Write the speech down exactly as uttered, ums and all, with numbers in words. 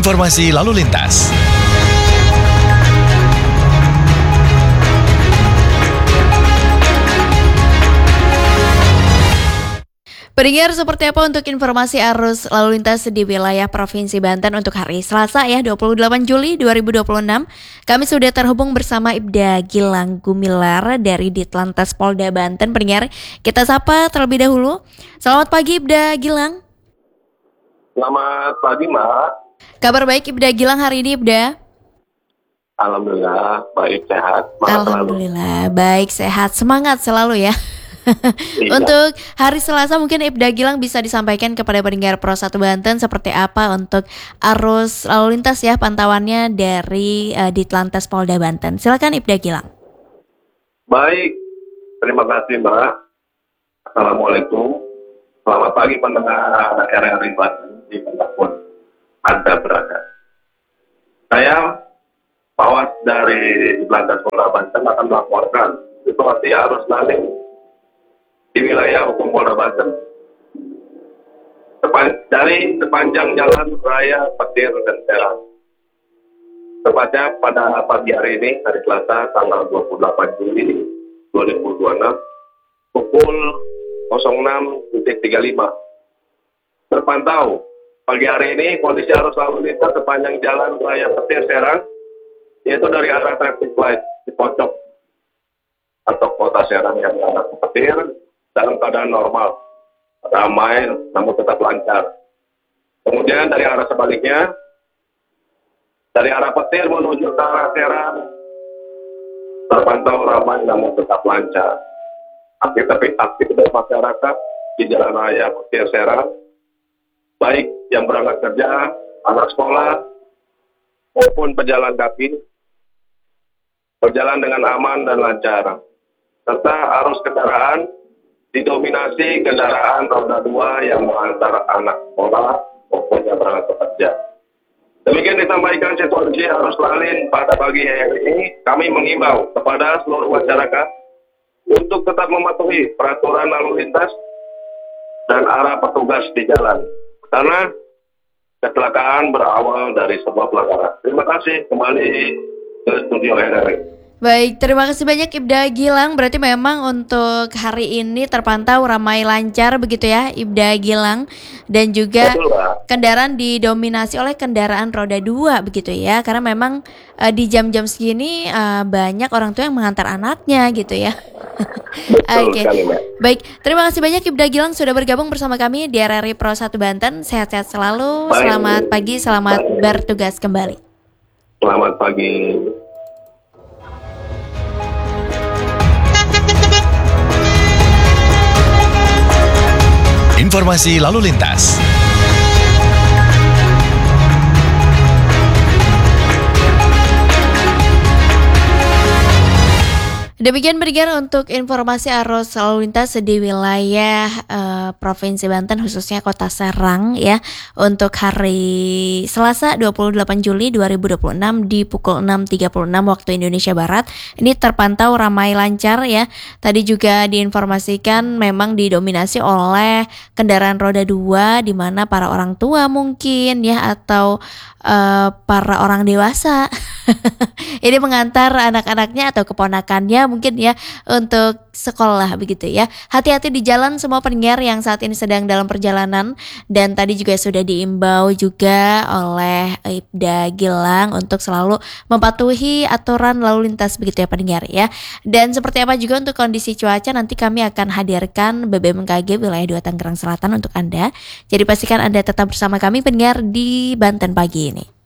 Informasi lalu lintas. Pendengar, seperti apa untuk informasi arus lalu lintas di wilayah Provinsi Banten untuk hari Selasa ya dua puluh delapan Juli dua ribu dua puluh enam. Kami sudah terhubung bersama Ibda Gilang Gumilar dari Ditlantas Polda Banten. Pendengar, kita sapa terlebih dahulu. Selamat pagi Ibda Gilang. Selamat pagi Mbak. Kabar baik Ibda Gilang hari ini Ibda? Alhamdulillah baik, sehat. Semangat Alhamdulillah selalu. Baik, sehat, semangat selalu ya. Iya. Untuk hari Selasa mungkin Ibda Gilang bisa disampaikan kepada pendengar Pro satu Banten seperti apa untuk arus lalu lintas ya pantauannya dari uh, Ditlantas Polda Banten. Silakan Ibda Gilang. Baik, terima kasih Mbak. Assalamualaikum. Selamat pagi pendengar R R I Banten di manapun Anda berada. Saya Pawas dari Ditlantas Polda Banten akan melaporkan situasi arus lalu di wilayah hukum Polda Banten. Sepan- dari sepanjang jalan raya Petir dan Serang. Tepatnya pada pagi hari ini, hari Selasa, tanggal dua puluh delapan Juli dua ribu dua puluh enam, pukul nol enam tiga puluh lima. Terpantau, pagi hari ini kondisi arus lalu lintas sepanjang jalan raya Petir Serang, yaitu dari arah traffic light di Pocok atau Kota Serang yang mengarah ke Petir, dalam keadaan normal, ramai namun tetap lancar. Kemudian dari arah sebaliknya, dari arah Petir menuju ke arah Serang, terpantau ramai namun tetap lancar. Aktivitas aktivitas masyarakat di jalan raya Petir Serang, baik yang berangkat kerja, anak sekolah, maupun pejalan kaki, berjalan dengan aman dan lancar. Serta arus kendaraan didominasi kendaraan roda dua yang mengantar anak sekolah maupun yang berangkat bekerja. Demikian disampaikan situasi arus lalu pada pagi hari ini. Kami mengimbau kepada seluruh masyarakat untuk tetap mematuhi peraturan lalu lintas dan arah petugas di jalan, karena kecelakaan berawal dari sebuah pelanggaran. Terima kasih, kembali ke studio R R I. Baik, terima kasih banyak Ibda Gilang. Berarti memang untuk hari ini terpantau ramai lancar begitu ya Ibda Gilang. Dan juga Betul, Pak. kendaraan didominasi oleh kendaraan roda dua begitu ya. Karena memang uh, di jam-jam segini uh, banyak orang tua yang mengantar anaknya gitu ya. Betul Oke, sekali, Mbak. baik. Terima kasih banyak Ibda Gilang sudah bergabung bersama kami di R R I Pro satu Banten. Sehat-sehat selalu. Baik. Selamat pagi, selamat Baik. bertugas kembali. Selamat pagi. Informasi lalu lintas. Demikian pendengar untuk informasi arus lalu lintas di wilayah uh, Provinsi Banten khususnya Kota Serang ya untuk hari Selasa dua puluh delapan Juli dua ribu dua puluh enam di pukul enam tiga puluh enam waktu Indonesia Barat. Ini terpantau ramai lancar ya. Tadi juga diinformasikan memang didominasi oleh kendaraan roda dua di mana para orang tua mungkin ya atau uh, para orang dewasa ini mengantar anak-anaknya atau keponakannya mungkin ya untuk sekolah begitu ya. Hati-hati di jalan semua pendengar yang saat ini sedang dalam perjalanan. Dan tadi juga sudah diimbau juga oleh Ibda Gilang untuk selalu mematuhi aturan lalu lintas begitu ya pendengar ya. Dan seperti apa juga untuk kondisi cuaca nanti kami akan hadirkan B B M K G wilayah dua Tangerang Selatan untuk Anda. Jadi pastikan Anda tetap bersama kami pendengar di Banten pagi ini.